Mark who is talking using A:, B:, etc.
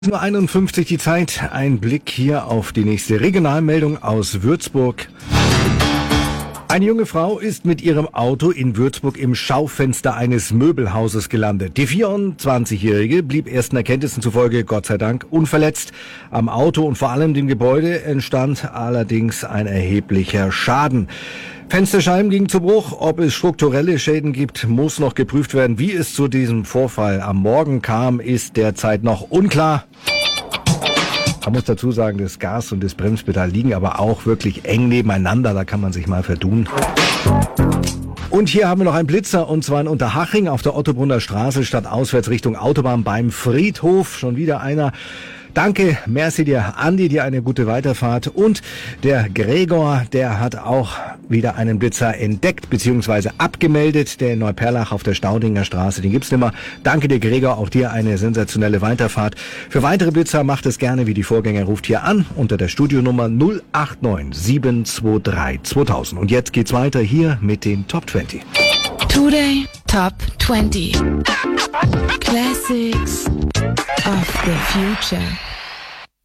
A: Nur 51 die Zeit. Ein Blick hier auf die nächste Regionalmeldung aus Würzburg. Eine junge Frau ist mit ihrem Auto in Würzburg im Schaufenster eines Möbelhauses gelandet. Die 24-Jährige blieb ersten Erkenntnissen zufolge, Gott sei Dank, unverletzt. Am Auto und vor allem dem Gebäude entstand allerdings ein erheblicher Schaden. Fensterscheiben gingen zu Bruch. Ob es strukturelle Schäden gibt, muss noch geprüft werden. Wie es zu diesem Vorfall am Morgen kam, ist derzeit noch unklar. Man muss dazu sagen, das Gas und das Bremspedal liegen aber auch wirklich eng nebeneinander. Da kann man sich mal verdun. Und hier haben wir noch einen Blitzer, und zwar in Unterhaching auf der Ottobrunner Straße, stadtauswärts Richtung Autobahn beim Friedhof. Schon wieder einer. Danke, merci dir, Andi, dir eine gute Weiterfahrt. Und der Gregor, der hat auch wieder einen Blitzer entdeckt bzw. abgemeldet, der in Neuperlach auf der Staudinger Straße, den gibt's nicht mehr. Danke dir, Gregor, auch dir eine sensationelle Weiterfahrt. Für weitere Blitzer macht es gerne wie die Vorgänger, ruft hier an unter der Studionummer 089 723 2000. Und jetzt geht's weiter hier mit den Top 20.
B: Today Top 20 Classics of the Future.